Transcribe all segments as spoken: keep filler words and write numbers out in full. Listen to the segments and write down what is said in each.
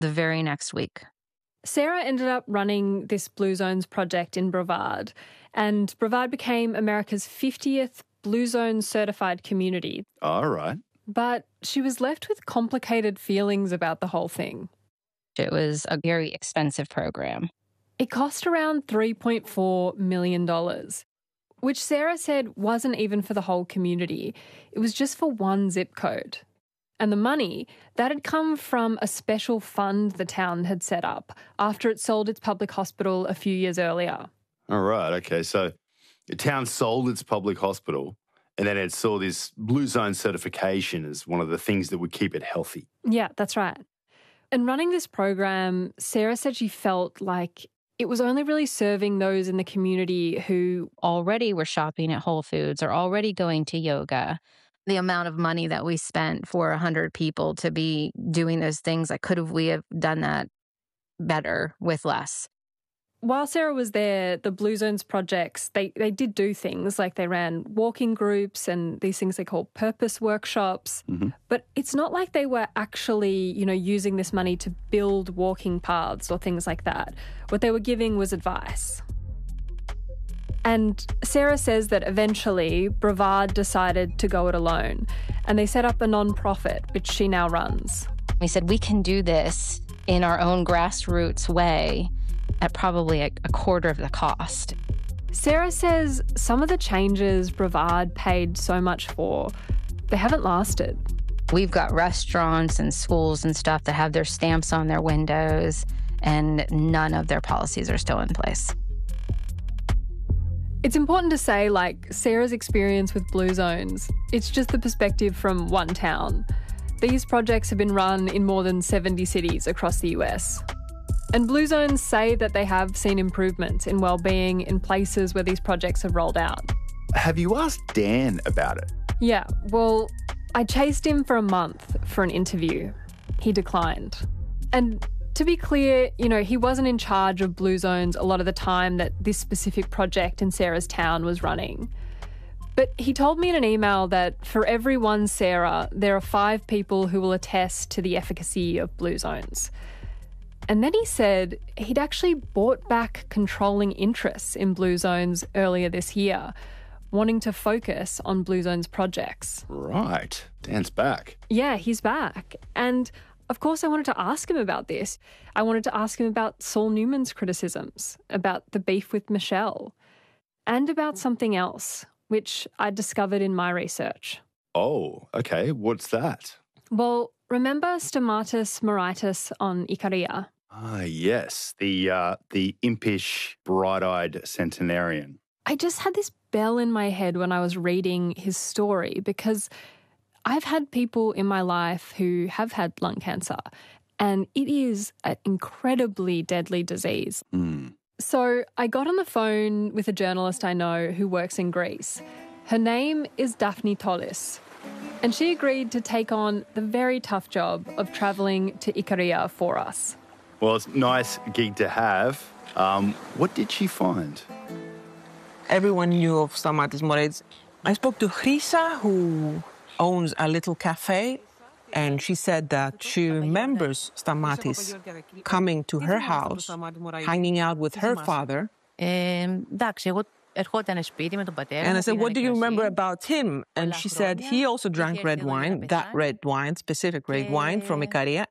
the very next week. Sarah ended up running this Blue Zones project in Brevard, and Brevard became America's fiftieth Blue Zone certified community. All right. But she was left with complicated feelings about the whole thing. It was a very expensive program. It cost around three point four million dollars, which Sarah said wasn't even for the whole community. It was just for one zip code. And the money, that had come from a special fund the town had set up after it sold its public hospital a few years earlier. All right, okay. So the town sold its public hospital and then it saw this Blue Zone certification as one of the things that would keep it healthy. Yeah, that's right. And running this program, Sarah said she felt like it was only really serving those in the community who already were shopping at Whole Foods or already going to yoga. The amount of money that we spent for one hundred people to be doing those things, like could have we have done that better with less? While Sarah was there, the Blue Zones projects, they, they did do things like they ran walking groups and these things they call purpose workshops. Mm-hmm. But it's not like they were actually, you know, using this money to build walking paths or things like that. What they were giving was advice. And Sarah says that eventually Brevard decided to go it alone and they set up a non-profit, which she now runs. We said we can do this in our own grassroots way at probably a, a quarter of the cost. Sarah says some of the changes Brevard paid so much for, they haven't lasted. We've got restaurants and schools and stuff that have their stamps on their windows and none of their policies are still in place. It's important to say, like, Sarah's experience with Blue Zones, it's just the perspective from one town. These projects have been run in more than seventy cities across the U S. And Blue Zones say that they have seen improvements in wellbeing in places where these projects have rolled out. Have you asked Dan about it? Yeah, well, I chased him for a month for an interview. He declined. And to be clear, you know, he wasn't in charge of Blue Zones a lot of the time that this specific project in Sarah's town was running. But he told me in an email that for every one Sarah, there are five people who will attest to the efficacy of Blue Zones. And then he said he'd actually bought back controlling interests in Blue Zones earlier this year, wanting to focus on Blue Zones projects. Right. Dan's back. Yeah, he's back. And of course, I wanted to ask him about this. I wanted to ask him about Saul Newman's criticisms, about the beef with Michelle, and about something else, which I discovered in my research. Oh, okay. What's that? Well, remember Stomatis moritis on Ikaria? Ah, yes. The, uh, the impish, bright-eyed centenarian. I just had this bell in my head when I was reading his story because I've had people in my life who have had lung cancer, and it is an incredibly deadly disease. Mm. So I got on the phone with a journalist I know who works in Greece. Her name is Daphne Tollis, and she agreed to take on the very tough job of travelling to Ikaria for us. Well, it's a nice gig to have. Um, what did she find? Everyone knew of Stomatis moritis. I spoke to Chrisa, who owns a little cafe, and she said that she remembers Stomatis coming to her house, hanging out with her father. And I said, what do you remember about him? And she said he also drank red wine, that red wine, specific red wine from Ikaria.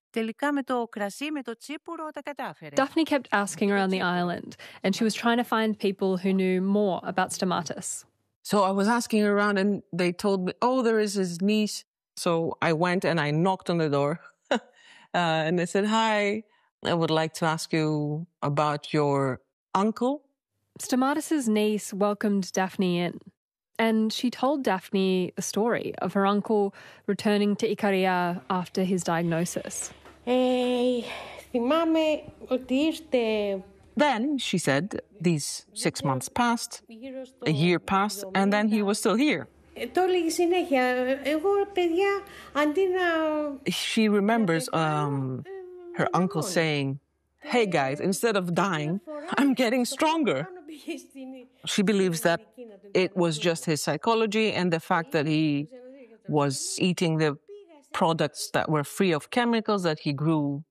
Daphne kept asking around the island, and she was trying to find people who knew more about Stomatis. So I was asking around and they told me, oh, there is his niece. So I went and I knocked on the door uh, and I said, hi, I would like to ask you about your uncle. Stomatis' niece welcomed Daphne in, and she told Daphne the story of her uncle returning to Ikaria after his diagnosis. Then, she said, these six months passed, a year passed, and then he was still here. She remembers um, her uncle saying, hey guys, instead of dying, I'm getting stronger. She believes that it was just his psychology and the fact that he was eating the products that were free of chemicals, that he grew